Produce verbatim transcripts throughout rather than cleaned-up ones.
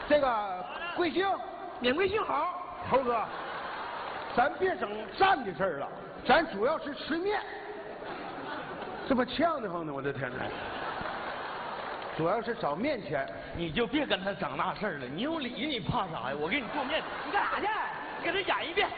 这个贵姓？ 免贵姓侯。 猴哥，咱别整站的事儿了，咱主要是吃面。这不呛得慌呢，我的天哪！主要是找面钱。 你就别跟他整那事儿了，你有理你怕啥呀？我给你做面，你干啥去？你给他演一遍。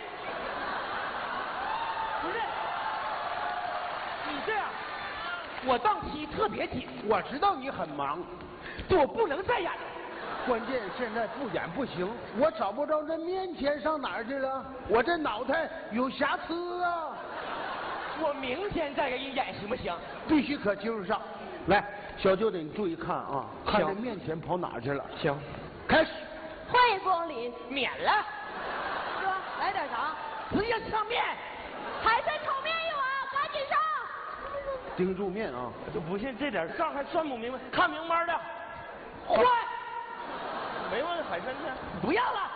不是，你这样，我档期特别紧， 我知道你很忙， 我不能再演了。 关键现在不演不行，我找不着这面钱上哪儿去了，我这脑袋有瑕疵啊！ 我明天再给你演行不行？ 必须可劲儿上。来，小舅子你注意看啊，看这面钱跑哪儿去了？ 行， 开始。 欢迎光临， 免了。 哥，来点啥？ 直接上面。 海参炒面一碗，赶紧上。 盯住面啊！ 我就不信这点账还算不明白，看明白的。换。没问海参去？不要了。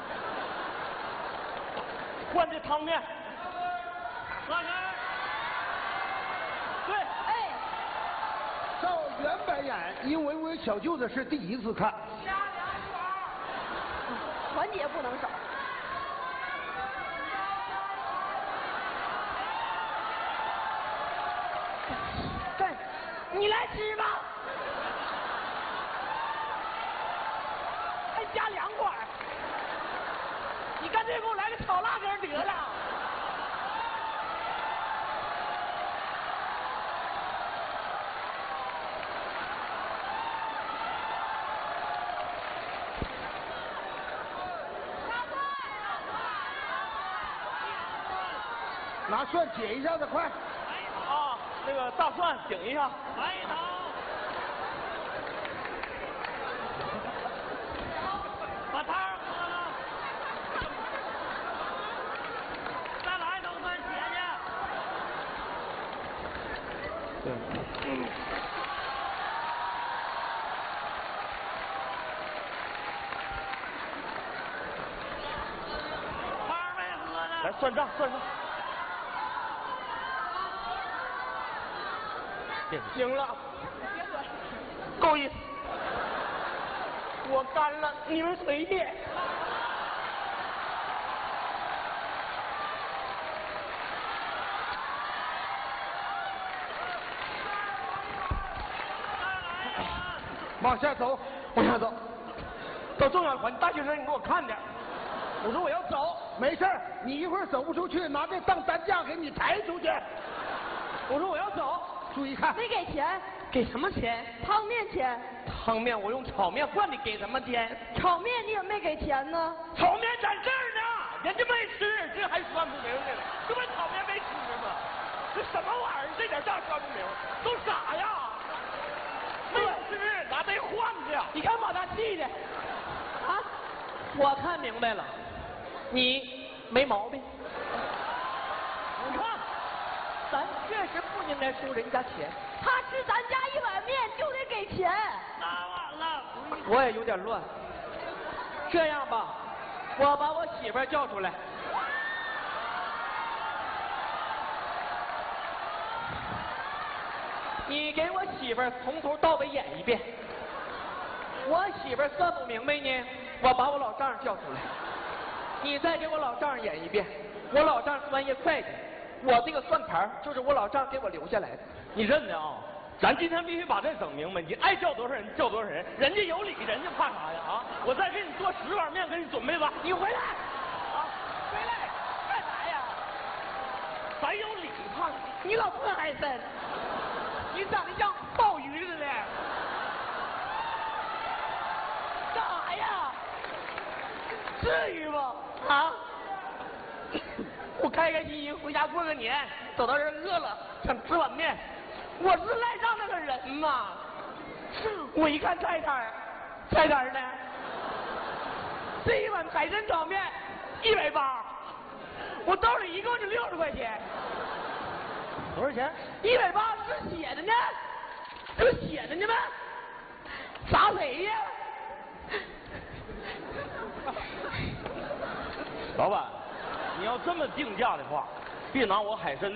换这汤面。拉开。对。 哎。 照原版演，因为我小舅子是第一次看。 加两碗。环节不能少。 对，你来吃吧。还加两碗。你干脆给我来个炒辣根得了。 拿蒜解一下子，快！ 啊，那个大蒜顶一下。来一头。把汤喝了。再来一头蒜茄去。 对。 嗯。汤没喝呢。来算账，算账。行了，够意思。我干了，你们随便。 往下走，往下走。 到重要的环节，大学生，你给我看点。我说我要走， 没事儿，你一会儿走不出去，拿这当担架给你抬出去。 我说我要走。 注意看， 没给钱， 给什么钱？ 汤面钱。 汤面我用炒面换，你给什么钱？ 炒面你也没给钱呢。 炒面在这儿呢，人家没吃，这还算不明白了？这不炒面没吃吗？这什么玩意儿？这点账算不明白，都傻呀！没吃，拿这换去。你看把他气的。啊，我看明白了，你没毛病。你看。咱确实不应该收人家钱， 他吃咱家一碗面就得给钱。 那完了，我也有点乱。这样吧，我把我媳妇儿叫出来。你给我媳妇儿从头到尾演一遍。我媳妇儿算不明白呢，我把我老丈人叫出来。你再给我老丈人演一遍。我老丈人专业会计。我这个算盘就是我老丈给我留下来的，你认的啊？咱今天必须把这整明白，你爱叫多少人叫多少人，人家有理，人家怕啥呀？啊！我再给你做十碗面，给你准备吧。你回来，啊，回来干啥呀？咱有理怕啥？你老破海参，你长得像鲍鱼似的，干啥呀？至于吗？啊？我开开心心回家过个年，走到这儿饿了，想吃碗面。我是赖账那个人嘛。我一看菜单儿，菜单儿呢，这一碗海参炒面一百八，我兜里一共就六十块钱。多少钱？一百八是写的呢，这不写的呢吗？砸谁呀？老板。你要这么定价的话，别拿我海参